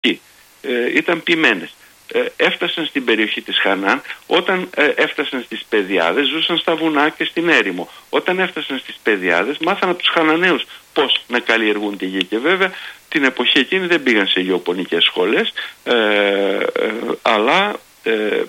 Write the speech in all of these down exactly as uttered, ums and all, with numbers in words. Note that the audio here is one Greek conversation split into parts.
ε, ήταν ποιημένες. Ε, έφτασαν στην περιοχή της Χανάν. Όταν ε, έφτασαν στις Πεδιάδες, ζούσαν στα βουνά και στην έρημο. Όταν έφτασαν στις Πεδιάδες, μάθαν από τους Χαναναίους πώς να καλλιεργούν τη γη. Και βέβαια την εποχή εκείνη δεν πήγαν σε γεωπονικές σχολές, ε, ε, αλλά ε, ε,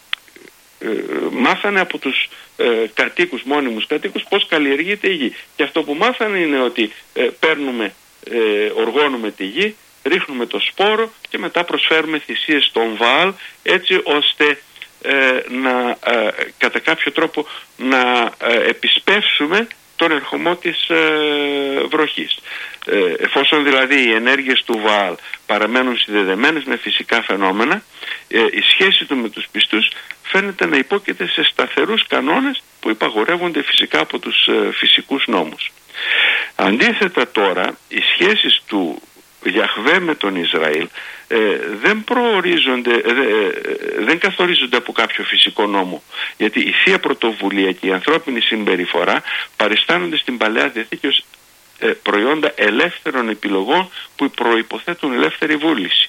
μάθανε από τους ε, κατοίκους, μόνιμους κατοίκους, πώς καλλιεργείται η γη. Και αυτό που μάθανε είναι ότι ε, παίρνουμε, ε, οργώνουμε τη γη, ρίχνουμε το σπόρο και μετά προσφέρουμε θυσίες στον Βαάλ, έτσι ώστε ε, να ε, κατά κάποιο τρόπο να ε, επισπεύσουμε τον ερχομό της ε, βροχής. Ε, εφόσον δηλαδή οι ενέργειες του Βαάλ παραμένουν συνδεδεμένες με φυσικά φαινόμενα, ε, η σχέση του με τους πιστούς φαίνεται να υπόκειται σε σταθερούς κανόνες που υπαγορεύονται φυσικά από τους ε, φυσικούς νόμους. Αντίθετα τώρα, οι σχέσεις του Γιαχβέ με τον Ισραήλ ε, δεν προορίζονται, ε, ε, δεν καθορίζονται από κάποιο φυσικό νόμο, γιατί η Θεία Πρωτοβουλία και η ανθρώπινη συμπεριφορά παριστάνονται στην Παλαιά Διαθήκη ως ε, προϊόντα ελεύθερων επιλογών που προϋποθέτουν ελεύθερη βούληση.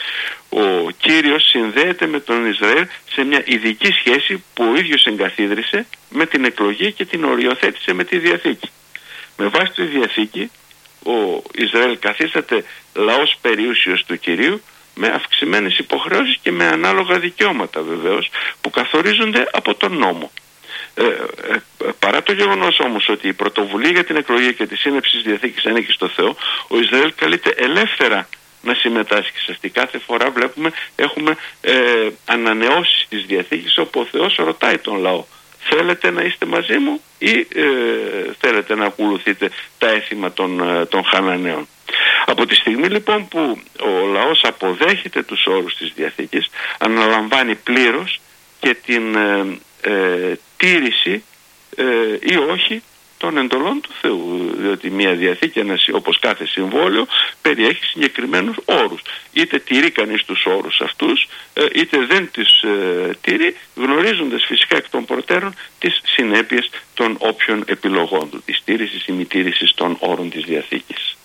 Ο Κύριος συνδέεται με τον Ισραήλ σε μια ειδική σχέση που ο ίδιος εγκαθίδρυσε με την εκλογή και την οριοθέτησε με τη Διαθήκη. Με βάση τη Διαθήκη, ο Ισραήλ καθίσταται λαός περιούσιος του Κυρίου, με αυξημένες υποχρεώσεις και με ανάλογα δικαιώματα βεβαίως, που καθορίζονται από τον νόμο. Ε, ε, παρά το γεγονός όμως ότι η πρωτοβουλία για την εκλογή και τη σύννεψη της Διαθήκης ανήκει στο Θεό, ο Ισραήλ καλείται ελεύθερα να συμμετάσχει σε αυτή. Κάθε φορά βλέπουμε έχουμε ε, ανανεώσεις της Διαθήκης, όπου ο Θεός ρωτάει τον λαό: θέλετε να είστε μαζί μου ή ε, θέλετε να ακολουθείτε τα έθιμα των, των Χαναναίων? Από τη στιγμή λοιπόν που ο λαός αποδέχεται τους όρους της Διαθήκης, αναλαμβάνει πλήρως και την ε, ε, τήρηση ε, ή όχι των εντολών του Θεού, διότι μια Διαθήκη, όπως κάθε συμβόλαιο, περιέχει συγκεκριμένους όρους. Είτε τηρεί κανείς τους όρους αυτούς, είτε δεν τις ε, τηρεί, γνωρίζοντας φυσικά εκ των προτέρων τις συνέπειες των όποιων επιλογών του, της τήρησης ή μη τήρησης των όρων της Διαθήκης.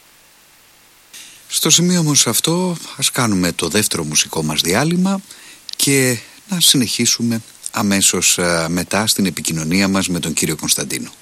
Στο σημείο όμως αυτό ας κάνουμε το δεύτερο μουσικό μας διάλειμμα και να συνεχίσουμε αμέσως μετά στην επικοινωνία μας με τον κύριο Κωνσταντίνο.